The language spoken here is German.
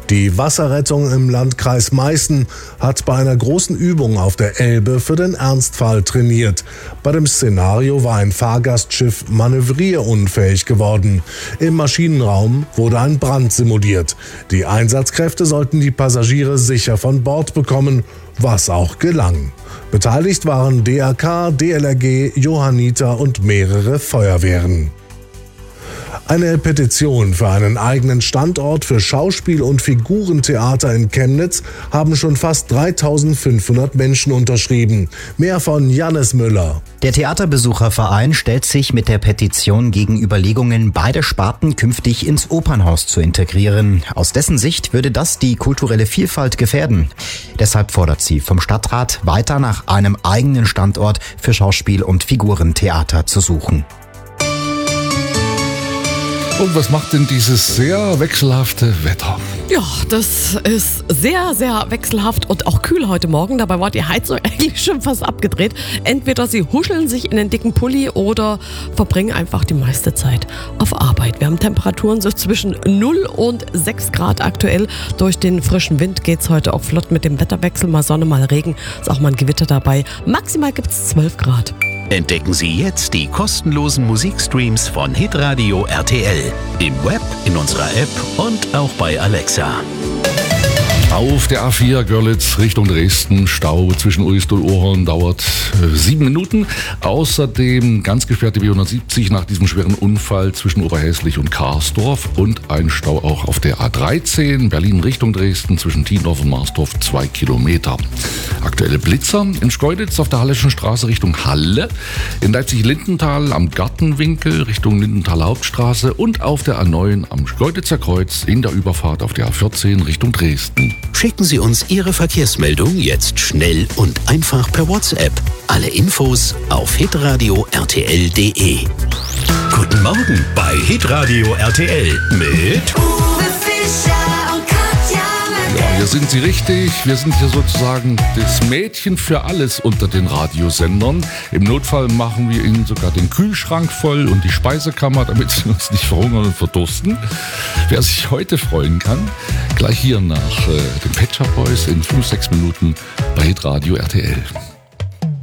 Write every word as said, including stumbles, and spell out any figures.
Die Wasserrettung im Landkreis Meißen hat bei einer großen Übung auf der Elbe für den Ernstfall trainiert. Bei dem Szenario war ein Fahrgastschiff manövrierunfähig geworden. Im Maschinenraum wurde ein Brand simuliert. Die Einsatzkräfte sollten die Passagiere sicher von Bord bekommen, was auch gelang. Beteiligt waren D R K, D L R G, Johanniter und mehrere Feuerwehren. Eine Petition für einen eigenen Standort für Schauspiel- und Figurentheater in Chemnitz haben schon fast dreitausendfünfhundert Menschen unterschrieben. Mehr von Jannis Müller. Der Theaterbesucherverein stellt sich mit der Petition gegen Überlegungen, beide Sparten künftig ins Opernhaus zu integrieren. Aus dessen Sicht würde das die kulturelle Vielfalt gefährden. Deshalb fordert sie vom Stadtrat, weiter nach einem eigenen Standort für Schauspiel- und Figurentheater zu suchen. Und was macht denn dieses sehr wechselhafte Wetter? Ja, das ist sehr, sehr wechselhaft und auch kühl heute Morgen. Dabei war die Heizung eigentlich schon fast abgedreht. Entweder sie huscheln sich in den dicken Pulli oder verbringen einfach die meiste Zeit auf Arbeit. Wir haben Temperaturen so zwischen null und sechs Grad aktuell. Durch den frischen Wind geht es heute auch flott mit dem Wetterwechsel. Mal Sonne, mal Regen. Ist auch mal ein Gewitter dabei. Maximal gibt es zwölf Grad. Entdecken Sie jetzt die kostenlosen Musikstreams von Hitradio R T L. Im Web, in unserer App und auch bei Alexa. Auf der A vier Görlitz Richtung Dresden, Stau zwischen Uist und Ohrhorn dauert äh, sieben Minuten. Außerdem ganz gesperrte B hundertsiebzig nach diesem schweren Unfall zwischen Oberhäslich und Karsdorf und ein Stau auch auf der A dreizehn Berlin Richtung Dresden zwischen Tiendorf und Marsdorf zwei Kilometer. Aktuelle Blitzer in Schkeuditz auf der Halleschen Straße Richtung Halle, in Leipzig-Lindenthal am Gartenwinkel Richtung Lindenthaler Hauptstraße und auf der A neun am Schkeuditzer Kreuz in der Überfahrt auf der A vierzehn Richtung Dresden. Schicken Sie uns Ihre Verkehrsmeldung jetzt schnell und einfach per WhatsApp. Alle Infos auf hitradio r t l punkt d e. Guten Morgen bei Hitradio R T L mit Uwe Fischer und Katja Ja, hier sind Sie richtig. Wir sind hier sozusagen das Mädchen für alles unter den Radiosendern. Im Notfall machen wir Ihnen sogar den Kühlschrank voll und die Speisekammer, damit Sie uns nicht verhungern und verdursten. Wer sich heute freuen kann, gleich hier nach äh, den Pet Shop Boys in fünf, sechs Minuten bei Hitradio R T L.